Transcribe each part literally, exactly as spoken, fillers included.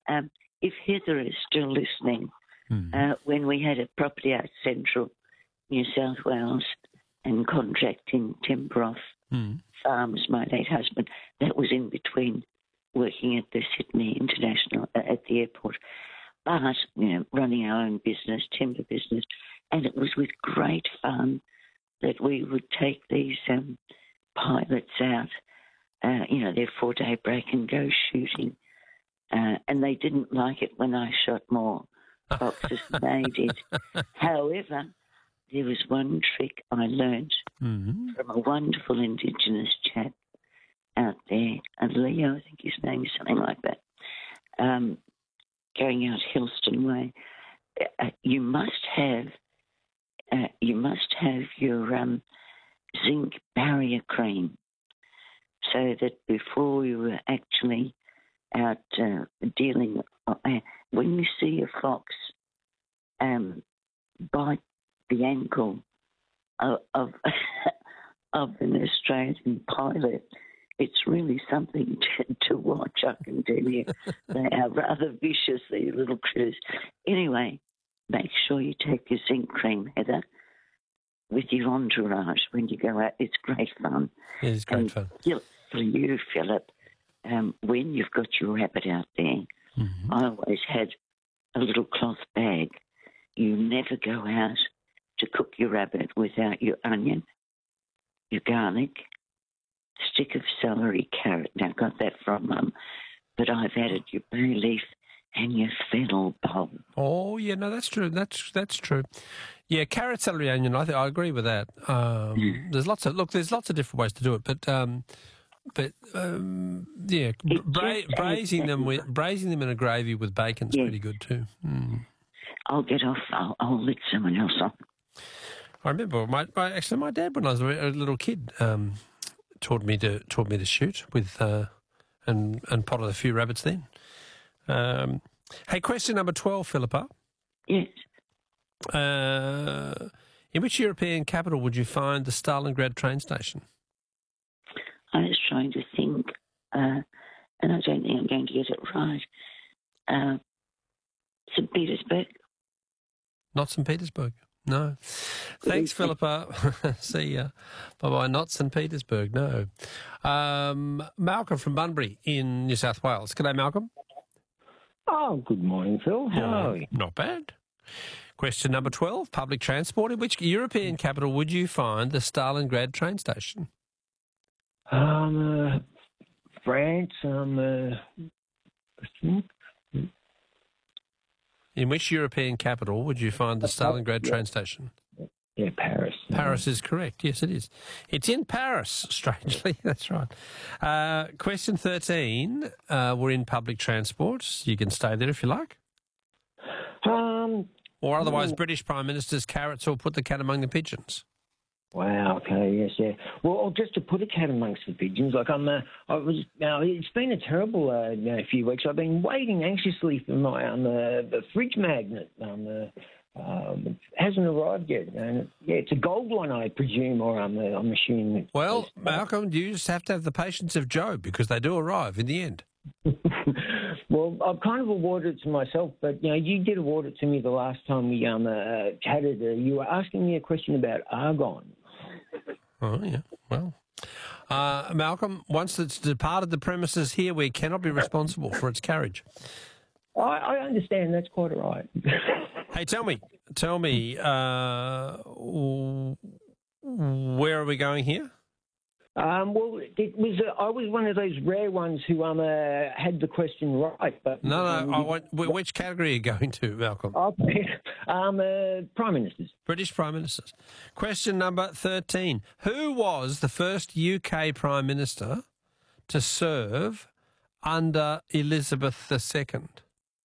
Um, if Heather is still listening, Mm. uh, when we had a property out central New South Wales and contracting timber off Mm. farms, my late husband, that was in between working at the Sydney International, uh, at the airport, but, you know, running our own business, timber business, and it was with great fun that we would take these um, pilots out, uh, you know, their four-day break and go shooting. Uh, and they didn't like it when I shot more foxes than they did. However, there was one trick I learned Mm-hmm. from a wonderful Indigenous chap out there, and Leo, I think his name is something like that, um, going out Hillston Way. Uh, you must have uh, you must have your um, zinc barrier cream, so that before you were actually out uh, dealing, uh, when you see a fox um, bite the ankle of of, of an Australian pilot, it's really something to, to watch, I can tell you. They are rather vicious, these little critters. Anyway, make sure you take your zinc cream, Heather, with your entourage when you go out. It's great fun. It is great and fun. For you, Philip, um, when you've got your rabbit out there, Mm-hmm. I always had a little cloth bag. You never go out to cook your rabbit without your onion, your garlic, stick of celery, carrot. Now, I got that from Mum, but I've added your bay leaf and your fennel bulb. Oh, yeah, no, that's true. That's that's true. Yeah, carrot, celery, onion, I think I agree with that. Um, Mm. There's lots of, look, there's lots of different ways to do it, but, um, but um, yeah, It bra- just braising adds them that- with, braising them in a gravy with bacon's Yeah. pretty good too. Mm. I'll get off. I'll, I'll let someone else on. I remember my, my actually my dad when I was a little kid um, taught me to taught me to shoot with uh, and and potted a few rabbits then. Um, hey, question number twelve, Philippa. Yes. Uh, in which European capital would you find the Stalingrad train station? I was trying to think, uh, and I don't think I'm going to get it right. Uh, Saint Petersburg. Not Saint Petersburg. No. Thanks, Philippa. See ya. Bye-bye. Not Saint Petersburg, no. Um, Malcolm from Bunbury in New South Wales. G'day, Malcolm. Oh, good morning, Phil. How are you? Not bad. Question number twelve, public transport. In which European capital would you find the Stalingrad train station? Um, uh, France, um, uh, I think. In which European capital would you find the Stalingrad yeah. train station? Yeah, Paris. Paris is correct. Yes, it is. It's in Paris, strangely. That's right. Uh, question thirteen. Uh, we're in public transport. You can stay there if you like. Um, Or otherwise, mm. British Prime Minister's carrots or put the cat among the pigeons. Wow. Okay. Yes. Yeah. Well, just to put a cat amongst the pigeons, like I'm. Uh, I was. Now it's been a terrible uh, you know, few weeks. I've been waiting anxiously for my um, uh, the fridge magnet. Um, uh, um, it hasn't arrived yet. And yeah, it's a gold one, I presume, or I'm. Uh, I'm assuming. Well, Malcolm, you just have to have the patience of Job because they do arrive in the end. Well, I've kind of awarded it to myself, but you know, you did award it to me the last time we um uh, chatted. Uh, you were asking me a question about argon. Oh, yeah. Well, uh, Malcolm, once it's departed the premises here, we cannot be responsible for its carriage. I, I understand. That's quite all right. Hey, tell me, tell me, uh, where are we going here? Um, well, it was uh, I was one of those rare ones who um uh, had the question right, but No, no, um, I want, which category are you going to, Malcolm? Okay. um, uh, Prime Ministers. British Prime Ministers. Question number thirteen. Who was the first U K Prime Minister to serve under Elizabeth the Second?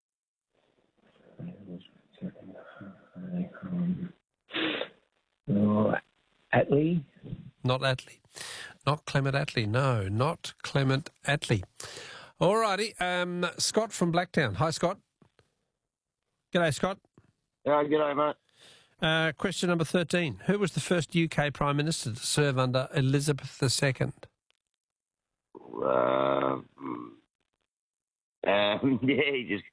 Um, uh, Attlee? Not Attlee. Not Clement Attlee. No, not Clement Attlee. All righty. Um, Scott from Blacktown. Hi, Scott. G'day, Scott. Yeah, g'day, mate. Uh, question number thirteen. Who was the first U K Prime Minister to serve under Elizabeth the Second? Uh, um, yeah, you just